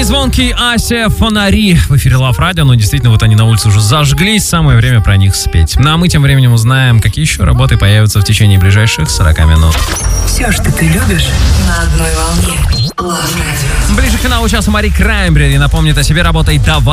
Звонкий, Ася, Фонари. В эфире Love Radio. Ну, действительно, вот они на улице уже зажглись. Самое время про них спеть. Ну, а мы тем временем узнаем, какие еще работы появятся в течение ближайших 40 минут. Все, что ты любишь, на одной волне. Love Radio. Ближе к финалу часа Мари Краймбрери напомнит о себе работой «Давай».